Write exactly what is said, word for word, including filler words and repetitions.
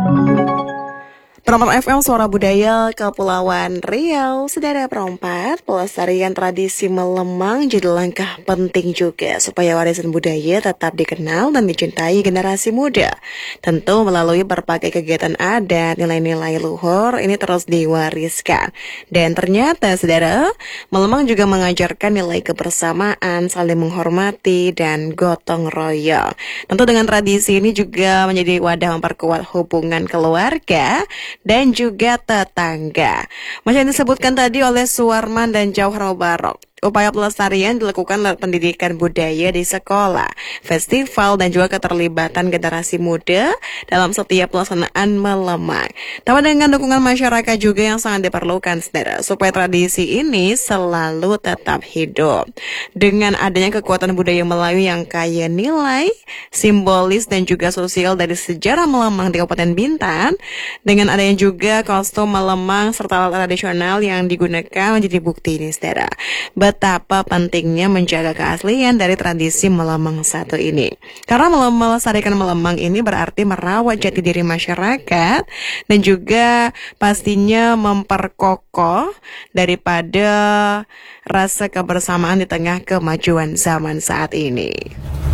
Perempat F M Suara Budaya Kepulauan Riau. Saudara perempat, pelestarian tradisi melemang jadi langkah penting juga supaya warisan budaya tetap dikenal dan dicintai generasi muda. Tentu melalui berbagai kegiatan adat, nilai-nilai luhur ini terus diwariskan. Dan ternyata saudara, melemang juga mengajarkan nilai kebersamaan, saling menghormati, dan gotong royong. Tentu dengan tradisi ini juga menjadi wadah memperkuat hubungan keluarga dan juga tetangga. Macam yang disebutkan tadi oleh Suwarman dan Jauhar Mubarok. Upaya pelestarian dilakukan lewat pendidikan budaya di sekolah, festival, dan juga keterlibatan generasi muda dalam setiap pelaksanaan melemang. Tambah dengan dukungan masyarakat juga yang sangat diperlukan, saudara, supaya tradisi ini selalu tetap hidup. Dengan adanya kekuatan budaya Melayu yang kaya nilai, simbolis, dan juga sosial dari sejarah melemang di Kabupaten Bintan, dengan adanya juga kostum melemang serta alat tradisional yang digunakan menjadi bukti ini, saudara, betapa pentingnya menjaga keaslian dari tradisi melemang satu ini. Karena melestarikan melemang ini berarti merawat jati diri masyarakat dan juga pastinya memperkokoh daripada rasa kebersamaan di tengah kemajuan zaman saat ini.